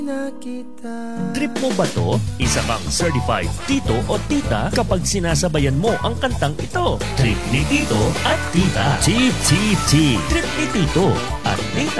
Trip mo ba to? Isa kang certified tito o tita kapag sinasabayan mo ang kantang ito. Trip ni Tito at Tita. Chip, chip, chip. Trip ni Tito.